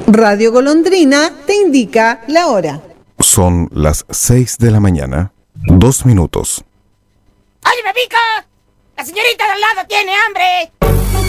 Radio Golondrina te indica la hora. Son las 6 de la mañana, 2 minutos. ¡Oye, Bebico! ¡La señorita de al lado tiene hambre!